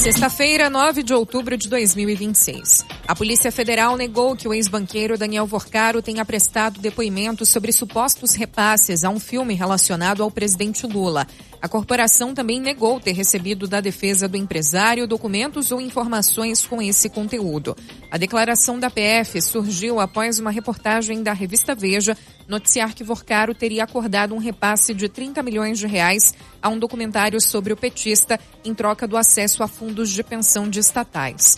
Sexta-feira, 9 de outubro de 2026. A Polícia Federal negou que o ex-banqueiro Daniel Vorcaro tenha prestado depoimento sobre supostos repasses a um filme relacionado ao presidente Lula. A corporação também negou ter recebido da defesa do empresário documentos ou informações com esse conteúdo. A declaração da PF surgiu após uma reportagem da revista Veja noticiar que Vorcaro teria acordado um repasse de 30 milhões de reais a um documentário sobre o petista em troca do acesso a fundos de pensão de estatais.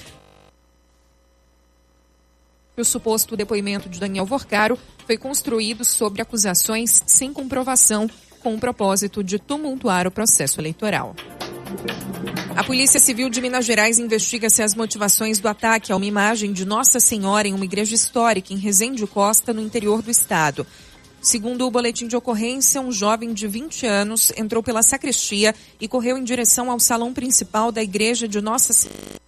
O suposto depoimento de Daniel Vorcaro foi construído sobre acusações sem comprovação, com o propósito de tumultuar o processo eleitoral. A Polícia Civil de Minas Gerais investiga se as motivações do ataque a uma imagem de Nossa Senhora em uma igreja histórica em Resende Costa, no interior do estado. Segundo o boletim de ocorrência, um jovem de 20 anos entrou pela sacristia e correu em direção ao salão principal da igreja de Nossa Senhora.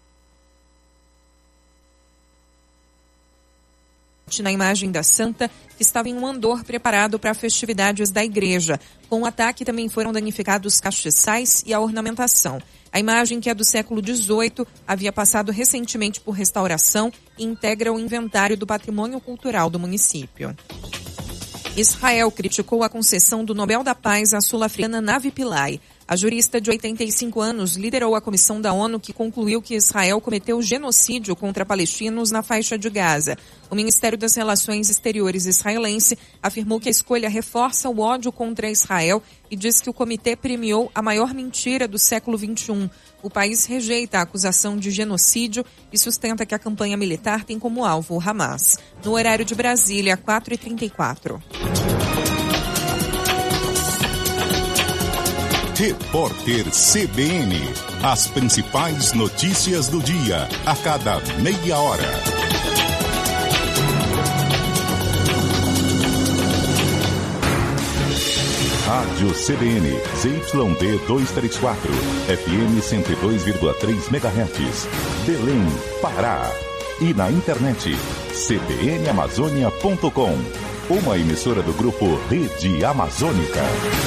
Na imagem da santa, que estava em um andor preparado para festividades da igreja. Com o ataque também foram danificados castiçais e a ornamentação. A imagem, que é do século XVIII, havia passado recentemente por restauração e integra o inventário do patrimônio cultural do município. Israel criticou a concessão do Nobel da Paz à sul-africana Navi Pillay. A jurista de 85 anos liderou a comissão da ONU que concluiu que Israel cometeu genocídio contra palestinos na faixa de Gaza. O Ministério das Relações Exteriores israelense afirmou que a escolha reforça o ódio contra Israel e diz que o comitê premiou a maior mentira do século XXI. O país rejeita a acusação de genocídio e sustenta que a campanha militar tem como alvo o Hamas. No horário de Brasília, 4h34. Repórter CBN. As principais notícias do dia, a cada meia hora. Rádio CBN, ZYD 234, FM 102,3 MHz, Belém, Pará. E na internet, cbnamazônia.com, uma emissora do grupo Rede Amazônica.